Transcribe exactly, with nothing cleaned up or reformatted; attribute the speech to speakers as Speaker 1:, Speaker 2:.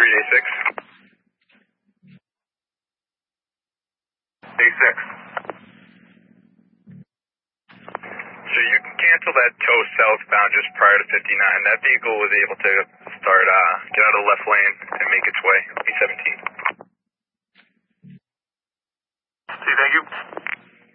Speaker 1: three, day six. Day six. So you can cancel that tow southbound just prior to fifty-nine. That vehicle was able to start, uh, get out of the left lane and make its way.